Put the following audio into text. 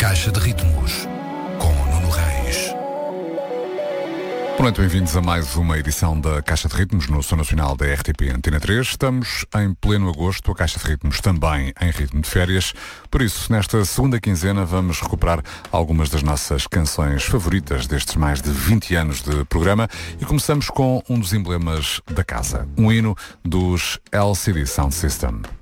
Caixa de Ritmos, com Nuno Reis. Boa noite, bem-vindos a mais uma edição da Caixa de Ritmos no Som Nacional da RTP Antena 3. Estamos em pleno agosto, a Caixa de Ritmos também em ritmo de férias. Por isso, nesta segunda quinzena vamos recuperar algumas das nossas canções favoritas destes mais de 20 anos de programa e começamos com um dos emblemas da casa, um hino dos LCD Sound System.